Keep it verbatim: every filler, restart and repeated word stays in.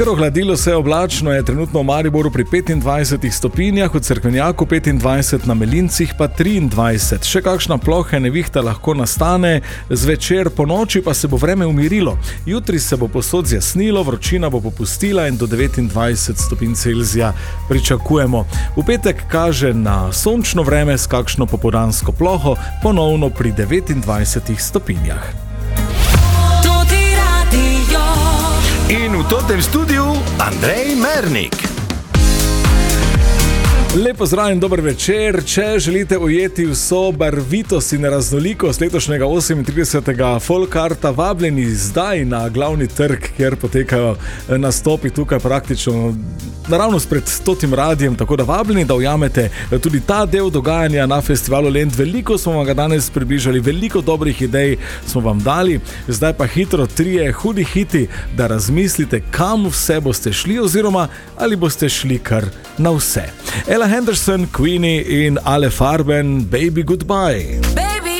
Kar ohladilo se je, oblačno je trenutno v Mariboru pri petindvajsetih stopinjah, v Cerkvenjaku petindvajset, na Melincih pa triindvajset. Še kakšna ploha nevihta lahko nastane, zvečer po noči pa se bo vreme umirilo. Jutri se bo povsod zjasnilo, vročina bo popustila in do devetindvajset stopinj Celzija pričakujemo. V petek kaže na sončno vreme s kakšno popoldansko ploho, ponovno pri devetindvajsetih stopinjah. In v totem studiu Andrej Mernik. Lepo zdrav in dober večer. Če želite ujeti vso barvitost in raznolikost letošnjega osemintridesetega Folkarta, vabljeni zdaj na glavni trg, kjer potekajo nastopi tukaj praktično naravnost pred stotim radijem, tako da vabljeni, da ujamete tudi ta del dogajanja na festivalu Lent. Veliko smo vam ga danes približali, veliko dobrih idej smo vam dali, zdaj pa hitro trije hudi hiti, da razmislite, kam vse boste šli oziroma ali boste šli kar na vse. Ella Henderson, Queenie in Ale Farben, Baby Goodbye.